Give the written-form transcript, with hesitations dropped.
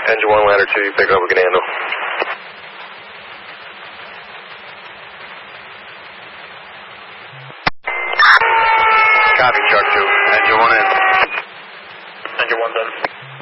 Engine 1, ladder 2, you pick up, we can handle. Copy, Shark 2. Engine 1 in. Engine 1 done.